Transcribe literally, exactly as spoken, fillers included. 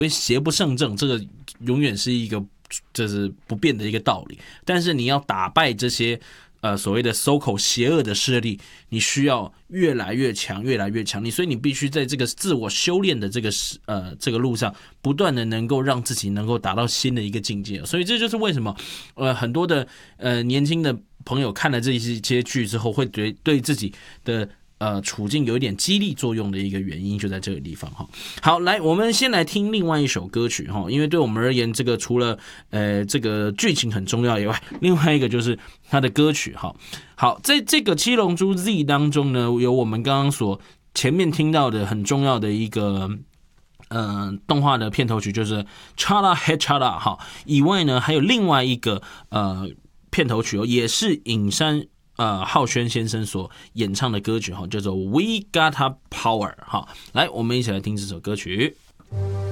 所以邪不胜正，这个永远是一个这是不变的一个道理。但是你要打败这些呃所谓的 so-called 邪恶的势力，你需要越来越强，越来越强。你所以你必须在这个自我修炼的这个呃这个路上，不断的能够让自己能够达到新的一个境界。所以这就是为什么呃很多的呃年轻的朋友看了这些剧之后，会对对自己的呃，处境有一点激励作用的一个原因就在这个地方哈。好，来，我们先来听另外一首歌曲哈，因为对我们而言，这个除了呃这个剧情很重要以外，另外一个就是它的歌曲哈。好，在这个《七龙珠 Z》当中呢，有我们刚刚所前面听到的很重要的一个呃动画的片头曲，就是 Chala Head Chala 哈，以外呢，还有另外一个呃片头曲哦，也是影山。呃，浩轩先生所演唱的歌曲哈，叫做《We Gotta Power》哈，来，我们一起来听这首歌曲。